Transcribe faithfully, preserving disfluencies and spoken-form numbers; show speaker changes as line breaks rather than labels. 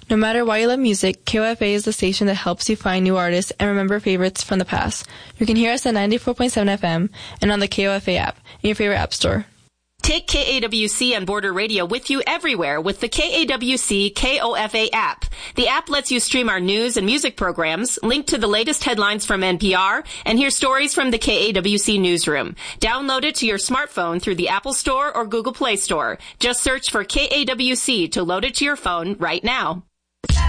No matter why you love music, K O F A is the station that helps you find new artists and remember favorites from the past. You can hear us at ninety-four point seven F M and on the K O F A app in your favorite app store.
Take K A W C on Border Radio with you everywhere with the K A W C K O F A app. The app lets you stream our news and music programs, link to the latest headlines from N P R, and hear stories from the K A W C newsroom. Download it to your smartphone through the Apple Store or Google Play Store. Just search for K A W C to load it to your phone right now.